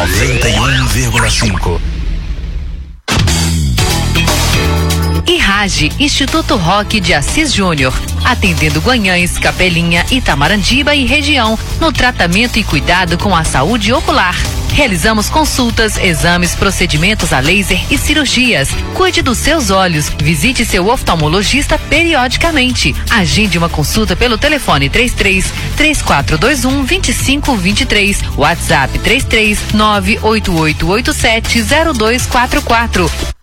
91,5. IRAGE, Instituto Roque de Assis Júnior, atendendo Guanhães, Capelinha, Itamarandiba e região, no tratamento e cuidado com a saúde ocular. Realizamos consultas, exames, procedimentos a laser e cirurgias. Cuide dos seus olhos. Visite seu oftalmologista periodicamente. Agende uma consulta pelo telefone 33-3421-2523. WhatsApp 33-98887-0244.